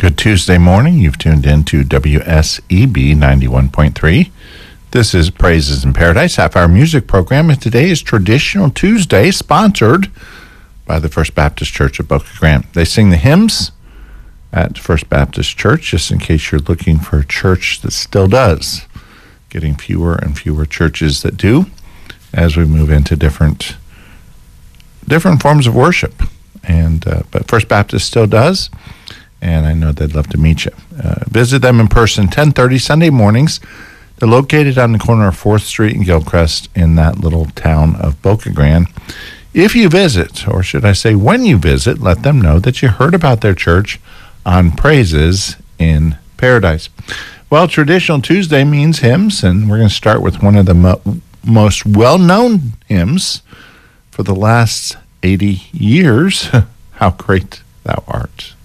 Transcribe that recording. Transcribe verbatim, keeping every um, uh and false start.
Good Tuesday morning. You've tuned in to W S E B ninety-one point three. This is Praises in Paradise, half-hour music program, and today is Traditional Tuesday, sponsored by the First Baptist Church of Boca Grande. They sing the hymns at First Baptist Church, just in case you're looking for a church that still does. Getting fewer and fewer churches that do as we move into different different forms of worship. And uh, but First Baptist still does. And I know they'd love to meet you. Uh, visit them in person, ten thirty Sunday mornings. They're located on the corner of fourth Street and Gilchrist in that little town of Boca Grande. If you visit, or should I say when you visit, let them know that you heard about their church on Praises in Paradise. Well, Traditional Tuesday means hymns, and we're going to start with one of the mo- most well-known hymns for the last eighty years. How Great Thou Art.